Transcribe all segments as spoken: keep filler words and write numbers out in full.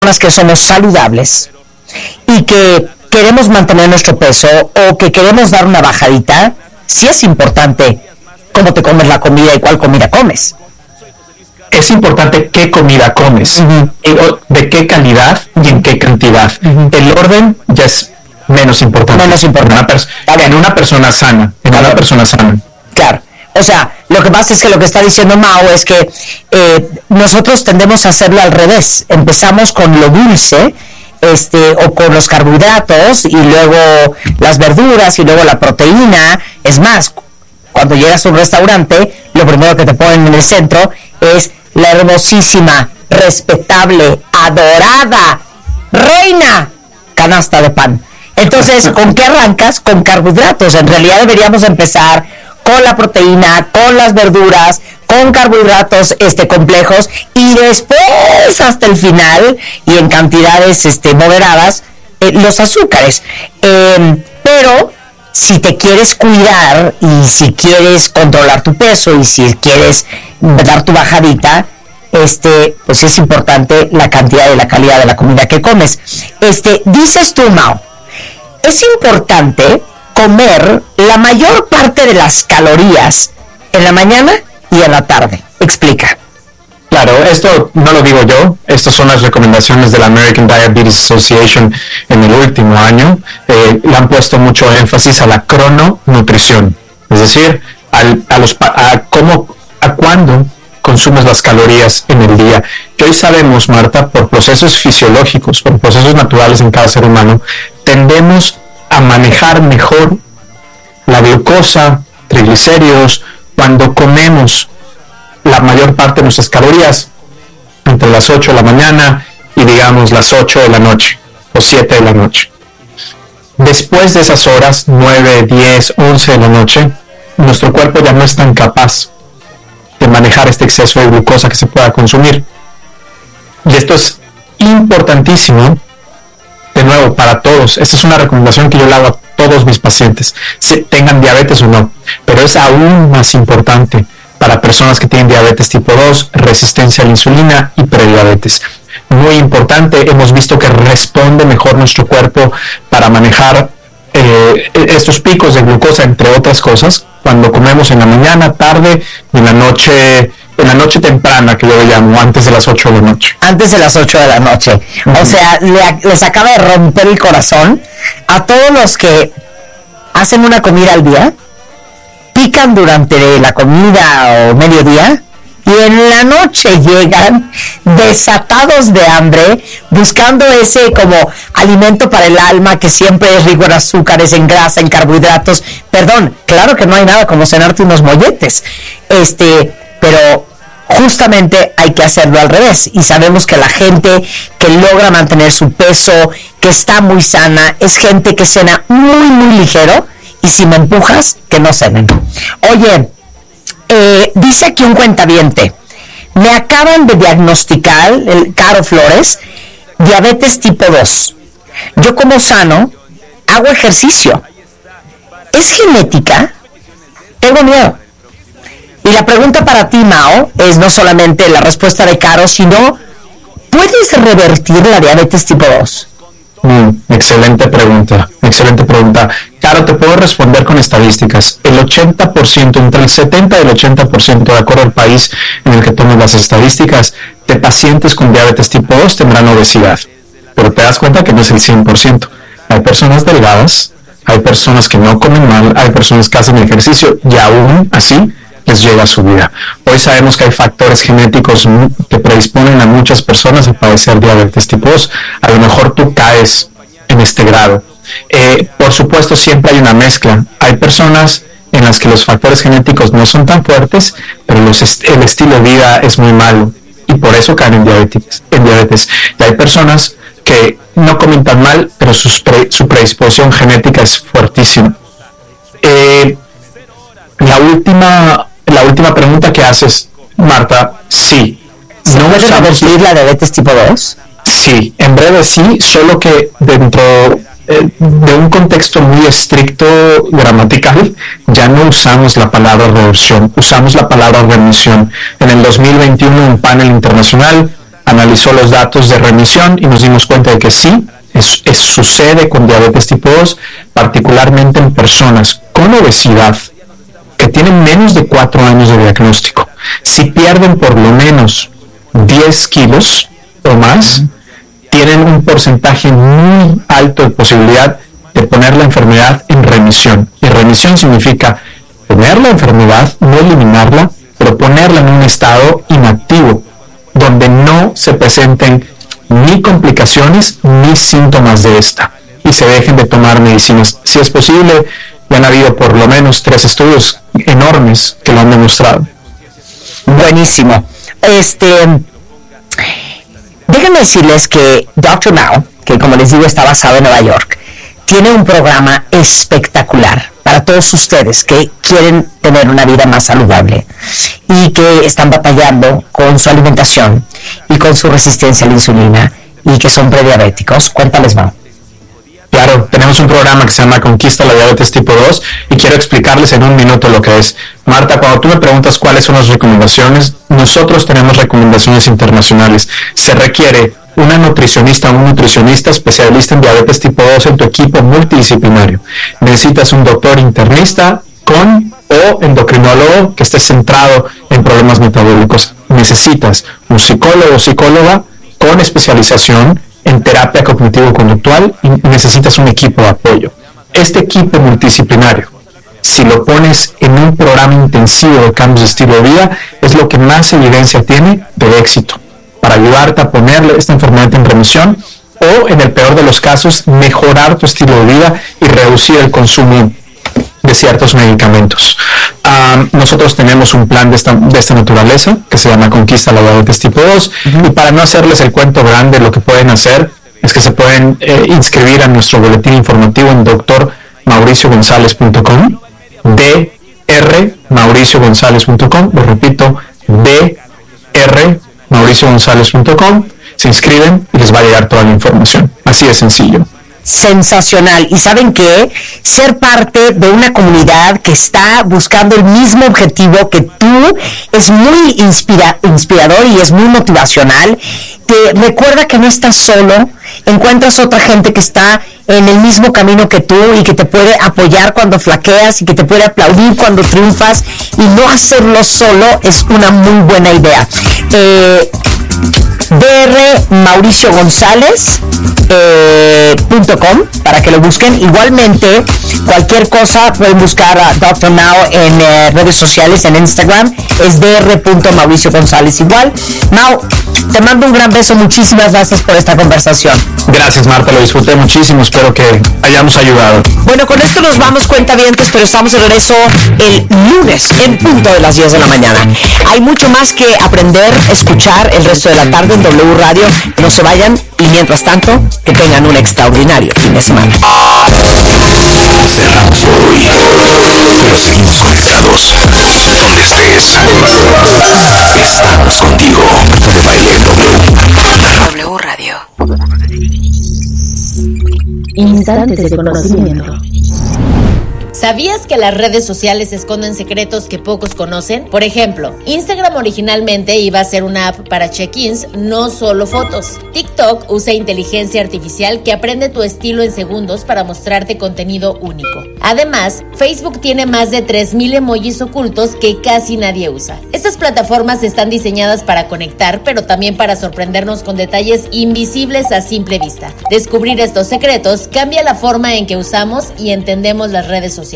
personas que somos saludables y que queremos mantener nuestro peso o que queremos dar una bajadita, sí es importante cómo te comes la comida y cuál comida comes. Es importante qué comida comes, uh-huh. de qué calidad y en qué cantidad. Uh-huh. El orden ya es menos importante. Menos importante. En una, pers- en una persona sana, en una persona sana. Claro. O sea, lo que pasa es que lo que está diciendo Mao es que eh, nosotros tendemos a hacerlo al revés. Empezamos con lo dulce, este, o con los carbohidratos, y luego las verduras, y luego la proteína. Es más, cuando llegas a un restaurante, lo primero que te ponen en el centro es la hermosísima, respetable, adorada, reina canasta de pan. Entonces, ¿con qué arrancas? Con carbohidratos. En realidad deberíamos empezar con la proteína, con las verduras, con carbohidratos este, complejos, y después hasta el final, y en cantidades este, moderadas, eh, los azúcares. Eh, pero si te quieres cuidar y si quieres controlar tu peso y si quieres dar tu bajadita, este, pues es importante la cantidad y la calidad de la comida que comes. Este, dices tú, Mao, es importante comer la mayor parte de las calorías en la mañana y en la tarde. Explica. Claro, esto no lo digo yo, estas son las recomendaciones de la American Diabetes Association en el último año. Eh, le han puesto mucho énfasis a la crononutrición, es decir, al, a, los, a cómo, a cuándo consumes las calorías en el día. Que hoy sabemos, Marta, por procesos fisiológicos, por procesos naturales en cada ser humano, tendemos a manejar mejor la glucosa, triglicéridos, cuando comemos la mayor parte de nuestras calorías entre las ocho de la mañana y digamos las ocho de la noche o siete de la noche. Después de esas horas, nueve, diez, once de la noche, nuestro cuerpo ya no es tan capaz de manejar este exceso de glucosa que se pueda consumir. Y esto es importantísimo, de nuevo, para todos. Esta es una recomendación que yo le hago a todos mis pacientes, si tengan diabetes o no, pero es aún más importante para personas que tienen diabetes tipo dos, resistencia a la insulina y prediabetes. Muy importante, hemos visto que responde mejor nuestro cuerpo para manejar eh, estos picos de glucosa, entre otras cosas, cuando comemos en la mañana, tarde y en la noche, en la noche temprana, que yo le llamo, antes de las ocho de la noche. Antes de las ocho de la noche. Uh-huh. O sea, le, les acaba de romper el corazón a todos los que hacen una comida al día, pican durante la comida o mediodía, y en la noche llegan desatados de hambre, buscando ese como alimento para el alma que siempre es rico en azúcares, en grasa, en carbohidratos. Perdón, claro que no hay nada como cenarte unos molletes, este, pero justamente hay que hacerlo al revés. Y sabemos que la gente que logra mantener su peso, que está muy sana, es gente que cena muy, muy ligero. Y si me empujas, que no cenen. Oye, eh, dice aquí un cuentaviente, me acaban de diagnosticar, el Caro Flores, diabetes tipo dos. Yo como sano, hago ejercicio. ¿Es genética? Tengo miedo. Y la pregunta para ti, Mao, es no solamente la respuesta de Caro, sino, ¿puedes revertir la diabetes tipo dos? Mm, excelente pregunta, excelente pregunta. Claro, te puedo responder con estadísticas. El ochenta por ciento, entre el setenta y el ochenta por ciento, de acuerdo al país en el que tomes las estadísticas, de pacientes con diabetes tipo dos tendrán obesidad. Pero te das cuenta que no es el cien por ciento. Hay personas delgadas, hay personas que no comen mal, hay personas que hacen ejercicio y aún así les llega a su vida. Hoy sabemos que hay factores genéticos que predisponen a muchas personas a padecer diabetes tipo dos. A lo mejor tú caes en este grado. Eh, por supuesto, siempre hay una mezcla. Hay personas en las que los factores genéticos no son tan fuertes, pero los est- el estilo de vida es muy malo y por eso caen en diabetes. En diabetes. Y hay personas que no comen tan mal, pero sus pre- su predisposición genética es fuertísima. Eh, la última La última pregunta que haces, Marta, sí. ¿Se puede revertir la diabetes tipo dos? Sí, en breve sí, solo que dentro eh, de un contexto muy estricto gramatical, ya no usamos la palabra reversión, usamos la palabra remisión. En el dos mil veintiuno, un panel internacional analizó los datos de remisión y nos dimos cuenta de que sí, es, es, sucede con diabetes tipo dos, particularmente en personas con obesidad que tienen menos de cuatro años de diagnóstico. Si pierden por lo menos diez kilos o más, tienen un porcentaje muy alto de posibilidad de poner la enfermedad en remisión. Y remisión significa poner la enfermedad, no eliminarla, pero ponerla en un estado inactivo, donde no se presenten ni complicaciones ni síntomas de esta, y se dejen de tomar medicinas. Si es posible, ya han habido por lo menos tres estudios enormes que lo han demostrado. Buenísimo. Este, déjenme decirles que doctor Mao, que como les digo está basado en Nueva York, tiene un programa espectacular para todos ustedes que quieren tener una vida más saludable y que están batallando con su alimentación y con su resistencia a la insulina y que son prediabéticos. Cuéntales, Mao. Claro, tenemos un programa que se llama Conquista la Diabetes Tipo dos y quiero explicarles en un minuto lo que es. Marta, cuando tú me preguntas cuáles son las recomendaciones, nosotros tenemos recomendaciones internacionales. Se requiere una nutricionista o un nutricionista especialista en diabetes tipo dos en tu equipo multidisciplinario. Necesitas un doctor internista con o endocrinólogo que esté centrado en problemas metabólicos. Necesitas un psicólogo o psicóloga con especialización en terapia cognitivo-conductual y necesitas un equipo de apoyo. Este equipo multidisciplinario, si lo pones en un programa intensivo de cambios de estilo de vida, es lo que más evidencia tiene de éxito para ayudarte a poner esta enfermedad en remisión o, en el peor de los casos, mejorar tu estilo de vida y reducir el consumo de ciertos medicamentos. Um, nosotros tenemos un plan de esta, de esta naturaleza que se llama Conquista la Diabetes Tipo dos, uh-huh. Y para no hacerles el cuento grande, lo que pueden hacer es que se pueden eh, inscribir a nuestro boletín informativo en doctor mauricio gonzález punto com, d r mauricio gonzález punto com, lo repito, d r mauricio gonzález punto com, se inscriben y les va a llegar toda la información. Así de sencillo. Sensacional. Y saben que ser parte de una comunidad que está buscando el mismo objetivo que tú es muy inspira, inspirador y es muy motivacional. Te recuerda que no estás solo, encuentras otra gente que está en el mismo camino que tú y que te puede apoyar cuando flaqueas y que te puede aplaudir cuando triunfas, y no hacerlo solo es una muy buena idea. eh, D R Mauricio González eh, punto com para que lo busquen. Igualmente, cualquier cosa pueden buscar a doctor Mao en eh, redes sociales, en Instagram es D R Mauricio González igual. Mao, te mando un gran beso, muchísimas gracias por esta conversación. Gracias, Marta, lo disfruté muchísimo, espero que hayamos ayudado. Bueno, con esto nos vamos, cuentavientes, pero estamos de regreso el lunes en punto de las diez de la mañana. Hay mucho más que aprender, escuchar el resto de la tarde en W Radio. No se vayan y mientras tanto, que tengan un extraordinario fin de semana. Cerramos por hoy, pero seguimos conectados. Donde estés, estamos contigo. Marta de Baile en W. W Radio. Instantes de conocimiento. ¿Sabías que las redes sociales esconden secretos que pocos conocen? Por ejemplo, Instagram originalmente iba a ser una app para check-ins, no solo fotos. TikTok usa inteligencia artificial que aprende tu estilo en segundos para mostrarte contenido único. Además, Facebook tiene más de tres mil emojis ocultos que casi nadie usa. Estas plataformas están diseñadas para conectar, pero también para sorprendernos con detalles invisibles a simple vista. Descubrir estos secretos cambia la forma en que usamos y entendemos las redes sociales.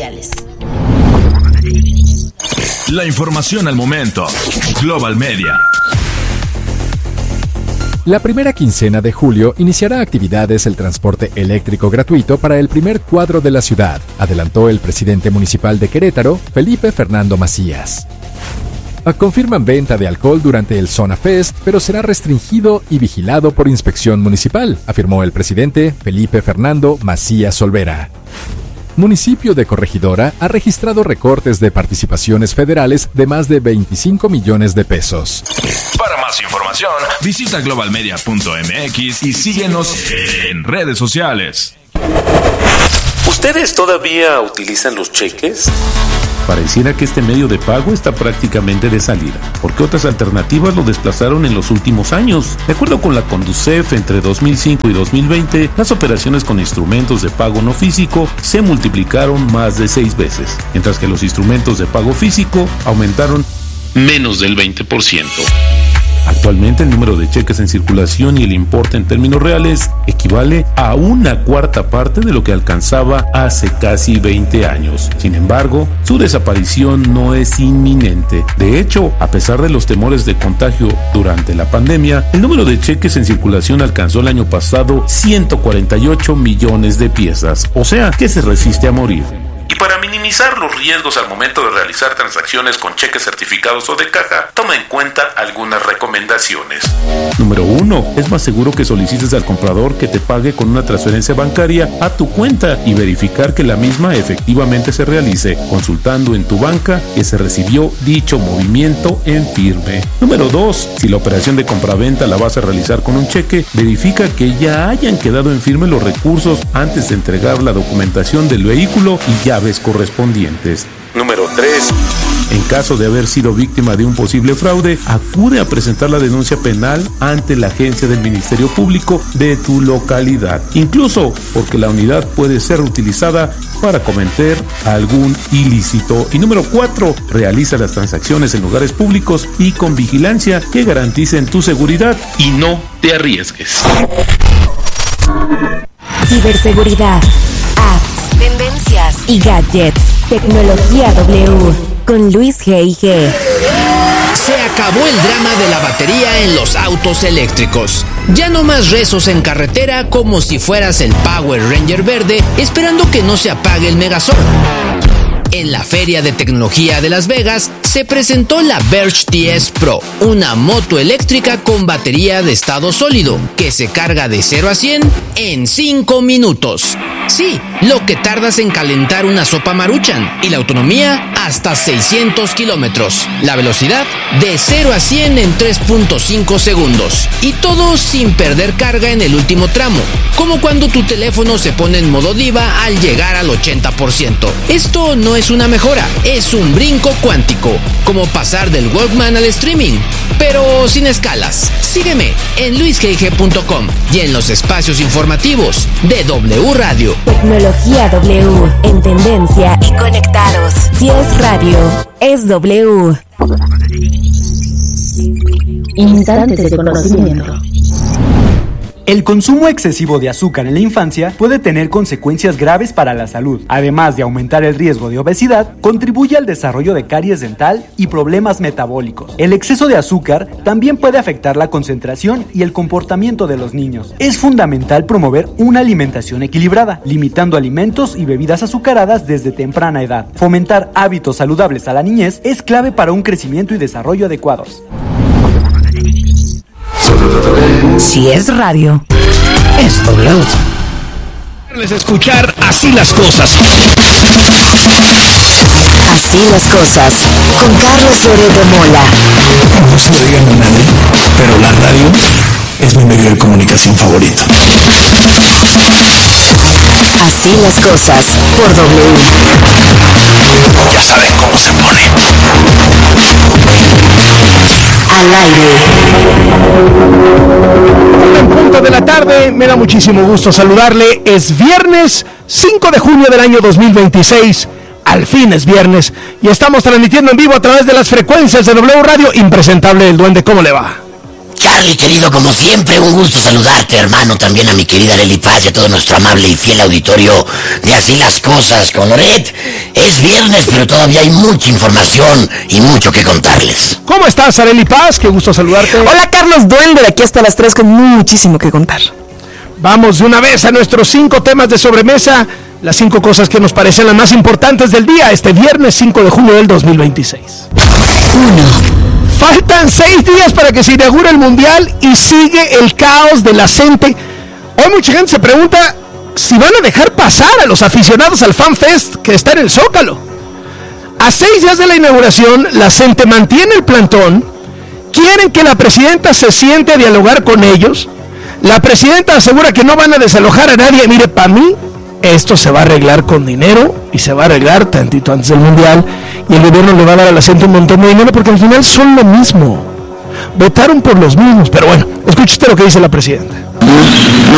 La información al momento. Global Media. La primera quincena de julio iniciará actividades el transporte eléctrico gratuito para el primer cuadro de la ciudad, adelantó el presidente municipal de Querétaro, Felipe Fernando Macías. Confirman venta de alcohol durante el Zona Fest, pero será restringido y vigilado por inspección municipal, afirmó el presidente Felipe Fernando Macías Olvera. Municipio de Corregidora ha registrado recortes de participaciones federales de más de veinticinco millones de pesos. Para más información, visita global media punto m x y síguenos en redes sociales. ¿Ustedes todavía utilizan los cheques? Pareciera que este medio de pago está prácticamente de salida, porque otras alternativas lo desplazaron en los últimos años. De acuerdo con la Conducef, entre dos mil cinco y dos mil veinte, las operaciones con instrumentos de pago no físico se multiplicaron más de seis veces, mientras que los instrumentos de pago físico aumentaron menos del veinte por ciento. Actualmente el número de cheques en circulación y el importe en términos reales equivale a una cuarta parte de lo que alcanzaba hace casi veinte años. Sin embargo, su desaparición no es inminente. De hecho, a pesar de los temores de contagio durante la pandemia, el número de cheques en circulación alcanzó el año pasado ciento cuarenta y ocho millones de piezas, o sea, que se resiste a morir. Y para minimizar los riesgos al momento de realizar transacciones con cheques certificados o de caja, toma en cuenta algunas recomendaciones. Número uno. Es más seguro que solicites al comprador que te pague con una transferencia bancaria a tu cuenta y verificar que la misma efectivamente se realice, consultando en tu banca que se recibió dicho movimiento en firme. Número dos. Si la operación de compraventa la vas a realizar con un cheque, verifica que ya hayan quedado en firme los recursos antes de entregar la documentación del vehículo y llaves correspondientes. Número tres. En caso de haber sido víctima de un posible fraude, acude a presentar la denuncia penal ante la agencia del Ministerio Público de tu localidad, incluso porque la unidad puede ser utilizada para cometer algún ilícito. Y número cuatro, realiza las transacciones en lugares públicos y con vigilancia que garanticen tu seguridad y no te arriesgues. Ciberseguridad, apps, tendencias y gadgets. Tecnología W con Luis G I G. Se acabó el drama de la batería en los autos eléctricos. Ya no más rezos en carretera como si fueras el Power Ranger verde esperando que no se apague el Megazord. En la Feria de Tecnología de Las Vegas se presentó la Verge T S Pro, una moto eléctrica con batería de estado sólido que se carga de cero a cien en cinco minutos. Sí, lo que tardas en calentar una sopa Maruchan, y la autonomía hasta seiscientos kilómetros. La velocidad de cero a cien en tres punto cinco segundos. Y todo sin perder carga en el último tramo, como cuando tu teléfono se pone en modo diva al llegar al ochenta por ciento. Esto no es una mejora, es un brinco cuántico, como pasar del Walkman al streaming, pero sin escalas. Sígueme en luis g i g punto com y en los espacios informativos de W Radio. Tecnología W, en tendencia y conectados. Si es radio, es W. Instantes de conocimiento. El consumo excesivo de azúcar en la infancia puede tener consecuencias graves para la salud. Además de aumentar el riesgo de obesidad, contribuye al desarrollo de caries dental y problemas metabólicos. El exceso de azúcar también puede afectar la concentración y el comportamiento de los niños. Es fundamental promover una alimentación equilibrada, limitando alimentos y bebidas azucaradas desde temprana edad. Fomentar hábitos saludables a la niñez es clave para un crecimiento y desarrollo adecuados. Si es radio, es W. Les escuchar Así las Cosas. Así las cosas, con Carlos Loreto Mola. No se lo digan a nadie, pero la radio es mi medio de comunicación favorito. Así las cosas, por W. Ya saben cómo se pone. Al aire. En punto de la tarde, me da muchísimo gusto saludarle. Es viernes cinco de junio del año dos mil veintiséis. Al fin es viernes y estamos transmitiendo en vivo a través de las frecuencias de W Radio. Impresentable el Duende, ¿cómo le va? Charlie, querido, como siempre, un gusto saludarte, hermano, también a mi querida Leli Paz y a todo nuestro amable y fiel auditorio de Así las Cosas con Loret. Es viernes, pero todavía hay mucha información y mucho que contarles. ¿Cómo estás, Arely Paz? Qué gusto saludarte. Hola, Carlos Duende, de aquí hasta las tres con muchísimo que contar. Vamos de una vez a nuestros cinco temas de sobremesa, las cinco cosas que nos parecen las más importantes del día, este viernes cinco de junio del dos mil veintiséis. Uno. Faltan seis días para que se inaugure el Mundial y sigue el caos de la gente. Hoy mucha gente se pregunta si van a dejar pasar a los aficionados al Fan Fest que está en el Zócalo. A seis días de la inauguración, la gente mantiene el plantón, quieren que la presidenta se siente a dialogar con ellos. La presidenta asegura que no van a desalojar a nadie. Mire, para mí, esto se va a arreglar con dinero y se va a arreglar tantito antes del Mundial y el gobierno le va a dar a la gente un montón de dinero porque al final son lo mismo. Votaron por los mismos, pero bueno, escuche usted lo que dice la presidenta.